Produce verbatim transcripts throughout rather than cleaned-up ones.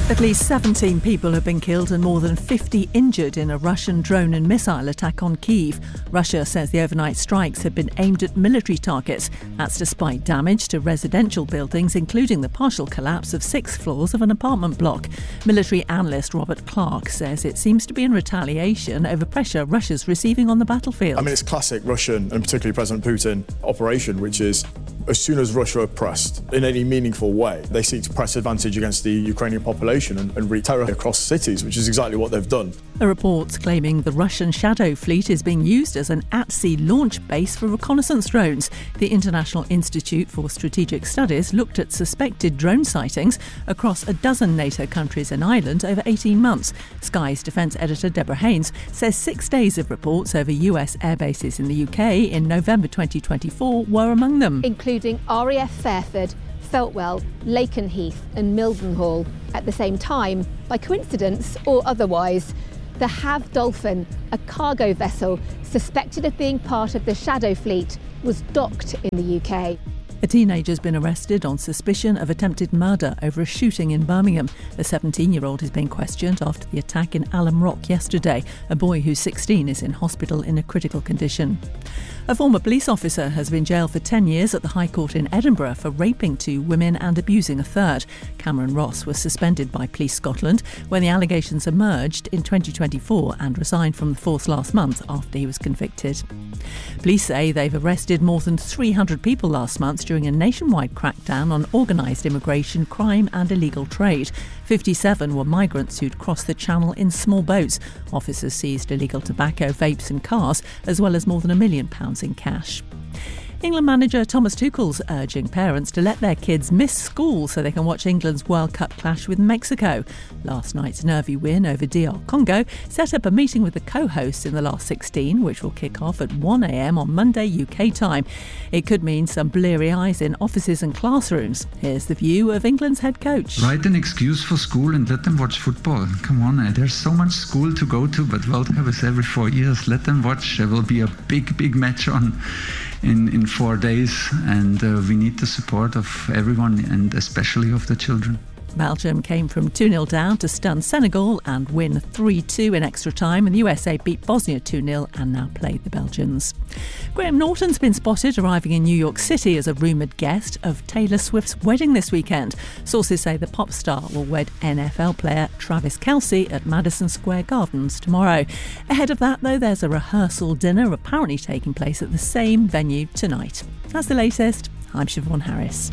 At least seventeen people have been killed and more than fifty injured in a Russian drone and missile attack on Kyiv. Russia says the overnight strikes have been aimed at military targets. That's despite damage to residential buildings, including the partial collapse of six floors of an apartment block. Military analyst Robert Clark says it seems to be in retaliation over pressure Russia's receiving on the battlefield. I mean, it's classic Russian and particularly President Putin operation, which is as soon as Russia are pressed in any meaningful way, they seek to press advantage against the Ukrainian population and, and wreak terror across cities, which is exactly what they've done. A report's claiming the Russian Shadow fleet is being used as an at-sea launch base for reconnaissance drones. The International Institute for Strategic Studies looked at suspected drone sightings across a dozen NATO countries and Ireland over eighteen months. Sky's defence editor Deborah Haynes says six days of reports over U S air bases in the U K in November twenty twenty-four were among them. Including R A F Fairford, Feltwell, Lakenheath and Mildenhall. At the same time, by coincidence or otherwise, the Have Dolphin, a cargo vessel suspected of being part of the Shadow fleet, was docked in the U K. A teenager's been arrested on suspicion of attempted murder over a shooting in Birmingham. The seventeen-year-old is being questioned after the attack in Alum Rock yesterday. A boy who's sixteen is in hospital in a critical condition. A former police officer has been jailed for ten years at the High Court in Edinburgh for raping two women and abusing a third. Cameron Ross was suspended by Police Scotland when the allegations emerged in twenty twenty-four and resigned from the force last month after he was convicted. Police say they've arrested more than three hundred people last month during a nationwide crackdown on organised immigration, crime and illegal trade. fifty-seven were migrants who'd crossed the channel in small boats. Officers seized illegal tobacco, vapes and cars, as well as more than a million pounds in cash. England manager Thomas Tuchel's urging parents to let their kids miss school so they can watch England's World Cup clash with Mexico. Last night's nervy win over D R Congo set up a meeting with the co-hosts in the last sixteen, which will kick off at one a m on Monday U K time. It could mean some bleary eyes in offices and classrooms. Here's the view of England's head coach. Write an excuse for school and let them watch football. Come on, eh? There's so much school to go to, but World Cup is every four years. Let them watch. There will be a big, big match on in, in four days, and uh, we need the support of everyone and especially of the children. Belgium came from two nil down to stun Senegal and win three two in extra time, and the U S A beat Bosnia two nil and now play the Belgians. Graham Norton's been spotted arriving in New York City as a rumoured guest of Taylor Swift's wedding this weekend. Sources say the pop star will wed N F L player Travis Kelce at Madison Square Gardens tomorrow. Ahead of that, though, there's a rehearsal dinner apparently taking place at the same venue tonight. That's the latest. I'm Siobhan Harris.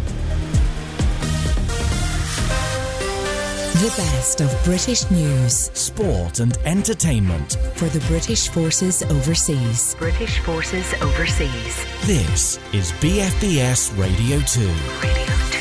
The best of British news, sport and entertainment for the British Forces Overseas. British Forces Overseas. This is B F B S Radio two. Radio two.